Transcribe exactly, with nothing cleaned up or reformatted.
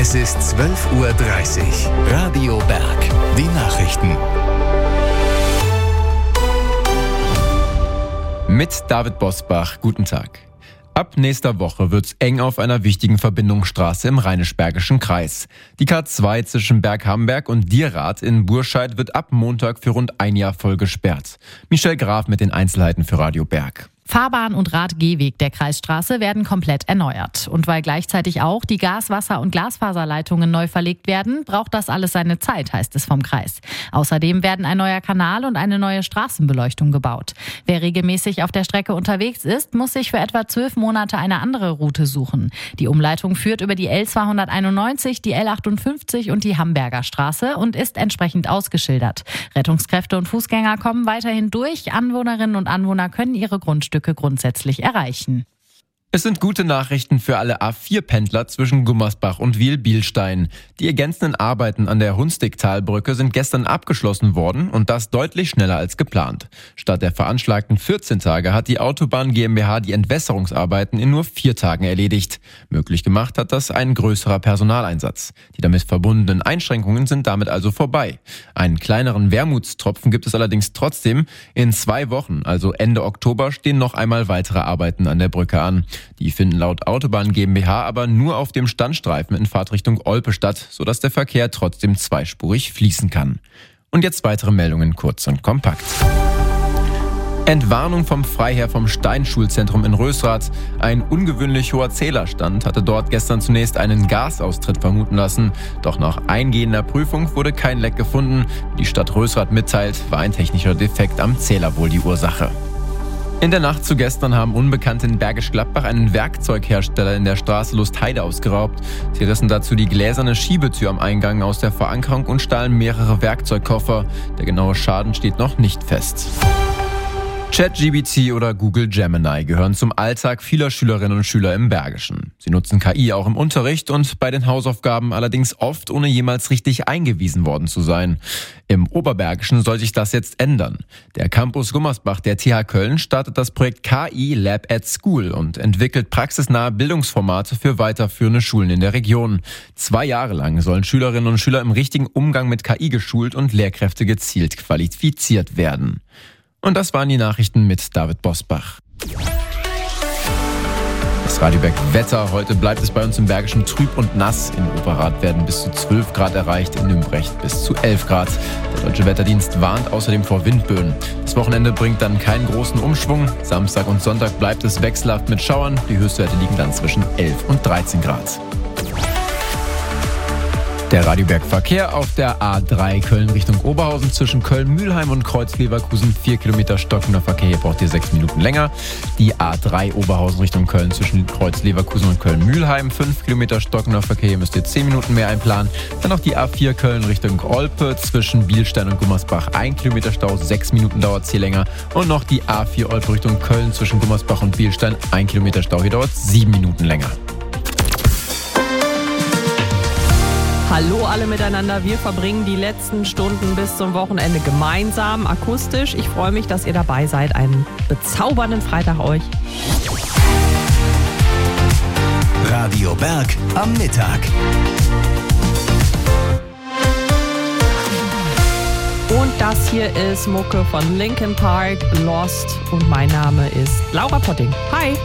Es ist zwölf Uhr dreißig. Radio Berg. Die Nachrichten. Mit David Bosbach. Guten Tag. Ab nächster Woche wird's eng auf einer wichtigen Verbindungsstraße im Rheinisch-Bergischen Kreis. Die K zwei zwischen Berghamberg und Dierath in Burscheid wird ab Montag für rund ein Jahr voll gesperrt. Michelle Graf mit den Einzelheiten für Radio Berg. Fahrbahn und Radgehweg der Kreisstraße werden komplett erneuert. Und weil gleichzeitig auch die Gas-, Wasser- und Glasfaserleitungen neu verlegt werden, braucht das alles seine Zeit, heißt es vom Kreis. Außerdem werden ein neuer Kanal und eine neue Straßenbeleuchtung gebaut. Wer regelmäßig auf der Strecke unterwegs ist, muss sich für etwa zwölf Monate eine andere Route suchen. Die Umleitung führt über die L zweihunderteinundneunzig, die L achtundfünfzig und die Hamberger Straße und ist entsprechend ausgeschildert. Rettungskräfte und Fußgänger kommen weiterhin durch. Anwohnerinnen und Anwohner können ihre Grundstücke grundsätzlich erreichen. Es sind gute Nachrichten für alle A vier Pendler zwischen Gummersbach und Wil-Bielstein. Die ergänzenden Arbeiten an der Hunstigtalbrücke sind gestern abgeschlossen worden und das deutlich schneller als geplant. Statt der veranschlagten vierzehn Tage hat die Autobahn GmbH die Entwässerungsarbeiten in nur vier Tagen erledigt. Möglich gemacht hat das ein größerer Personaleinsatz. Die damit verbundenen Einschränkungen sind damit also vorbei. Einen kleineren Wermutstropfen gibt es allerdings trotzdem. In zwei Wochen, also Ende Oktober, stehen noch einmal weitere Arbeiten an der Brücke an. Die finden laut Autobahn GmbH aber nur auf dem Standstreifen in Fahrtrichtung Olpe statt, sodass der Verkehr trotzdem zweispurig fließen kann. Und jetzt weitere Meldungen kurz und kompakt. Entwarnung vom Freiherr vom Steinschulzentrum in Rösrath. Ein ungewöhnlich hoher Zählerstand hatte dort gestern zunächst einen Gasaustritt vermuten lassen. Doch nach eingehender Prüfung wurde kein Leck gefunden. Wie die Stadt Rösrath mitteilt, war ein technischer Defekt am Zähler wohl die Ursache. In der Nacht zu gestern haben Unbekannte in Bergisch Gladbach einen Werkzeughersteller in der Straße Lustheide ausgeraubt. Sie rissen dazu die gläserne Schiebetür am Eingang aus der Verankerung und stahlen mehrere Werkzeugkoffer. Der genaue Schaden steht noch nicht fest. ChatGPT oder Google Gemini gehören zum Alltag vieler Schülerinnen und Schüler im Bergischen. Sie nutzen K I auch im Unterricht und bei den Hausaufgaben allerdings oft, ohne jemals richtig eingewiesen worden zu sein. Im Oberbergischen soll sich das jetzt ändern. Der Campus Gummersbach der T H Köln startet das Projekt K I Lab at School und entwickelt praxisnahe Bildungsformate für weiterführende Schulen in der Region. Zwei Jahre lang sollen Schülerinnen und Schüler im richtigen Umgang mit K I geschult und Lehrkräfte gezielt qualifiziert werden. Und das waren die Nachrichten mit David Bosbach. Das Radio Berg Wetter. Heute bleibt es bei uns im Bergischen trüb und nass. In Operath werden bis zu zwölf Grad erreicht, in Nümbrecht bis zu elf Grad. Der Deutsche Wetterdienst warnt außerdem vor Windböen. Das Wochenende bringt dann keinen großen Umschwung. Samstag und Sonntag bleibt es wechselhaft mit Schauern. Die Höchstwerte liegen dann zwischen elf und dreizehn Grad. Der Radioberg-Verkehr auf der A drei Köln Richtung Oberhausen zwischen Köln-Mühlheim und Kreuz-Leverkusen. Vier Kilometer stockender Verkehr, hier braucht ihr sechs Minuten länger. Die A drei Oberhausen Richtung Köln zwischen Kreuz-Leverkusen und Köln-Mühlheim. Fünf Kilometer stockender Verkehr, hier müsst ihr zehn Minuten mehr einplanen. Dann noch die A vier Köln Richtung Olpe zwischen Bielstein und Gummersbach. Ein Kilometer Stau, sechs Minuten dauert es hier länger. Und noch die A vier Olpe Richtung Köln zwischen Gummersbach und Bielstein. Ein Kilometer Stau, hier dauert es sieben Minuten länger. Hallo alle miteinander, wir verbringen die letzten Stunden bis zum Wochenende gemeinsam, akustisch. Ich freue mich, dass ihr dabei seid. Einen bezaubernden Freitag euch. Radio Berg am Mittag. Und das hier ist Mucke von Linkin Park, Lost. Und mein Name ist Laura Potting. Hi!